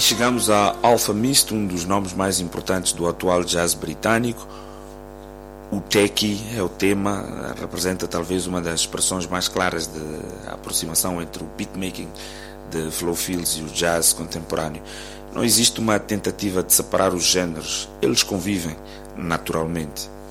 chegamos a Alfa Mist, um dos nomes mais importantes do atual jazz britânico. O techie é o tema, representa talvez uma das expressões mais claras de aproximação entre o beatmaking de Flo Fils e o jazz contemporâneo. Não existe uma tentativa de separar os géneros, eles convivem naturalmente.